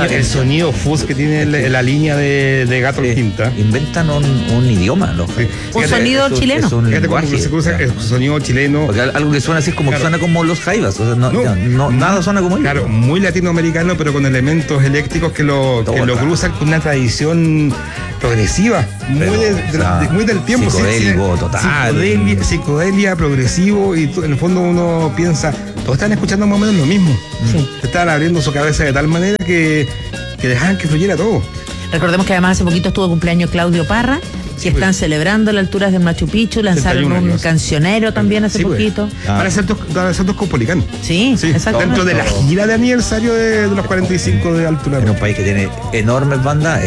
el sonido fuzz que tiene la línea de Gato Quinta. Inventan un idioma, ¿no? Sí. Un sonido chileno. Fíjate cómo se cruza el sonido chileno. Porque algo que suena así es como que suena como los Jaivas. O sea, nada suena como ellos. Claro, muy latinoamericano, pero con elementos eléctricos que lo cruzan con una tradición progresiva, muy del tiempo. Psicodélico, total. Psicodelia, progresivo, y en el fondo uno piensa, todos están escuchando más o menos lo mismo. Sí. Estaban abriendo su cabeza de tal manera que dejaban que fluyera todo. Recordemos que además hace poquito estuvo cumpleaños Claudio Parra, que están celebrando las alturas del Machu Picchu, lanzaron un cancionero también hace poquito. Van a ser dos Caupolicán. Sí, exactamente. Dentro de la gira de aniversario de los 45 de altura. En un país que tiene enormes bandas.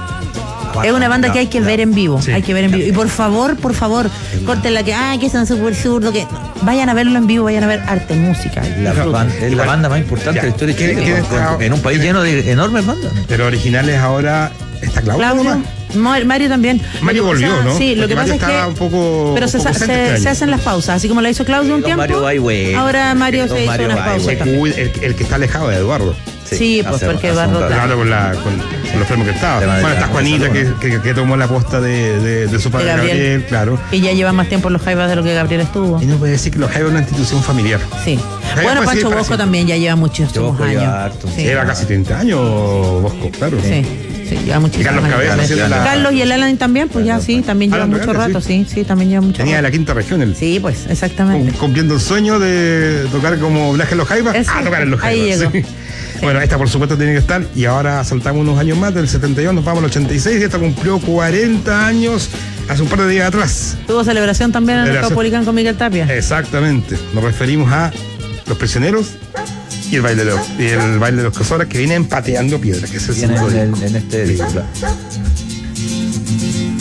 Es una banda que hay que ver en vivo, Sí. hay que ver en vivo. Y por favor, corten la que son súper zurdo, que vayan a verlo en vivo, vayan a ver arte, música. Es la banda más importante de la historia de Chile. En un país lleno de enormes bandas. Pero originales ahora está Claudio. Mario también. Mario volvió, ¿no? Sí, lo Porque que pasa es que. un poco, pero se hacen las pausas, así como la hizo Claudio un tiempo. Mario Ahora Mario se hizo unas pausas. El que está alejado de Eduardo. Sí, pues porque Eduardo. Claro, con lo enfermo que estaba. Bueno, está Juanita que tomó la posta de su padre Gabriel, claro. Y ya lleva más tiempo en los Jaivas de lo que Gabriel estuvo. Y no puede decir que los Jaivas es una institución familiar. Sí. Bueno, Pancho Bosco también ya lleva muchísimos años. Lleva casi 30 años Bosco, claro. Sí, lleva muchísimos años. Carlos y el Alan también, pues ya sí, también lleva mucho rato, sí, también lleva mucho rato. Tenía la quinta región él. Sí, pues, exactamente. Cumpliendo el sueño de tocar como Blas en los Jaivas, tocar en los Jaivas. Ahí llegó. Sí. Bueno, esta por supuesto tiene que estar, y ahora saltamos unos años más, del 72 nos vamos al 86, y esta cumplió 40 años hace un par de días atrás. Tuvo celebración también en el Caupolicán con Miguel Tapia. Exactamente, nos referimos a Los Prisioneros y el baile de los Cosoras, que vienen pateando piedras, que es el en este disco.